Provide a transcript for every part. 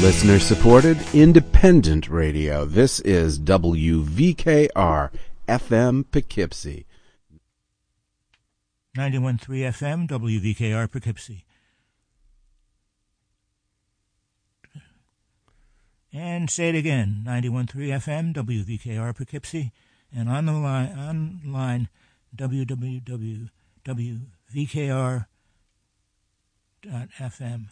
Listener-supported, independent radio. This is WVKR FM Poughkeepsie. 91.3 FM, WVKR Poughkeepsie. And say it again, 91.3 FM, WVKR Poughkeepsie. And on the line, online, www.wvkr.fm.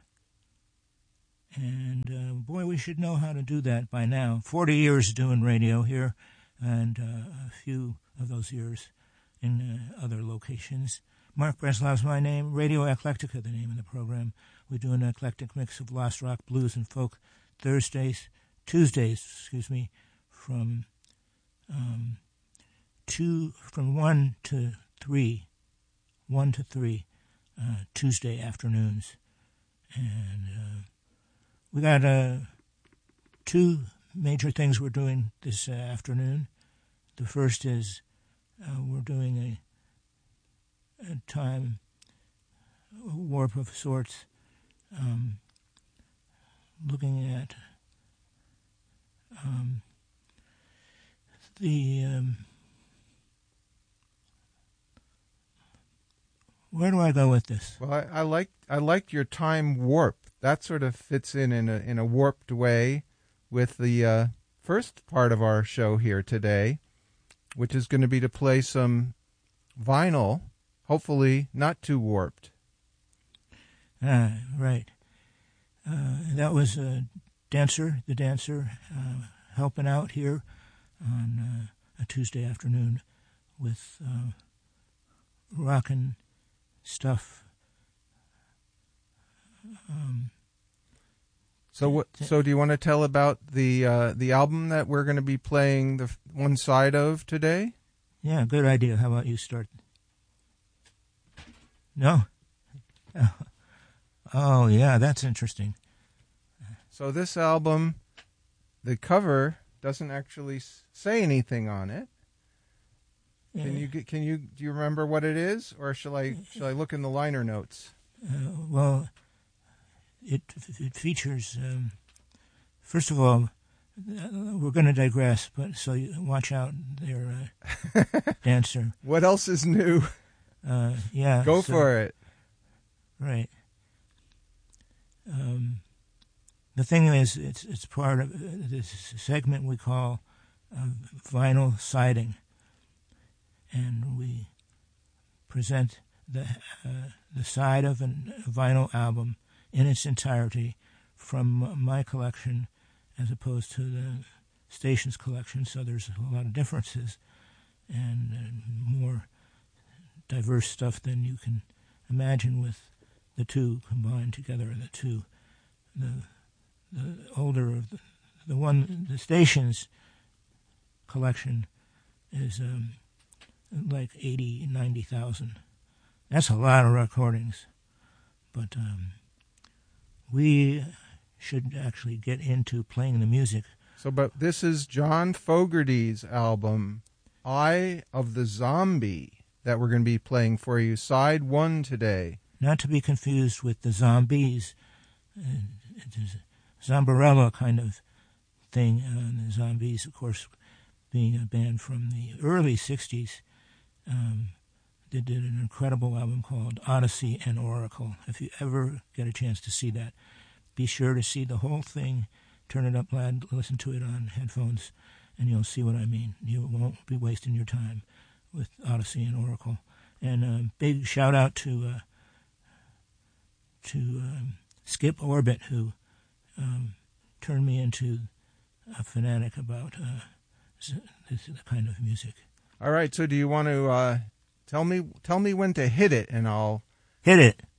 And boy, we should know how to do that by now. 40 years doing radio here, and a few of those years in other locations. Mark Breslov's my name. Radio Eclectica, the name of the program. We do an eclectic mix of lost rock, blues, and folk Tuesdays, from 1 to 3, Tuesday afternoons. And we got two major things we're doing this afternoon. The first is we're doing a time warp of sorts, looking at where do I go with this? Well, I liked your time warp. That sort of fits in a warped way with the first part of our show here today, which is going to be to play some vinyl, hopefully not too warped. Right. That was the dancer, helping out here on a Tuesday afternoon with rockin' stuff. So do you want to tell about the album that we're going to be playing the one side of today? Yeah, good idea. How about you start? No? Oh, yeah, that's interesting. So this album, the cover doesn't actually say anything on it. Do you remember what it is, or shall I look in the liner notes? Well, it features. First of all, we're going to digress, but so watch out there, dancer. What else is new? Yeah, go for it. Right. The thing is, it's part of this segment we call vinyl siding, and we present the side of a vinyl album in its entirety from my collection as opposed to the station's collection, so there's a lot of differences and more diverse stuff than you can imagine with the two combined together. The older of the station's collection is like 90,000. That's a lot of recordings, but we should actually get into playing the music. But this is John Fogerty's album, Eye of the Zombie, that we're going to be playing for you, side 1 today. Not to be confused with the Zombies. It's a Zombarella kind of thing. The Zombies, of course, being a band from the early 60s, they did an incredible album called Odyssey and Oracle. If you ever get a chance to see that, be sure to see the whole thing. Turn it up loud, listen to it on headphones, and you'll see what I mean. You won't be wasting your time with Odyssey and Oracle. And big shout out to Skip Orbit, who turned me into a fanatic about this kind of music. All right, so do you want to tell me when to hit it, and I'll hit it.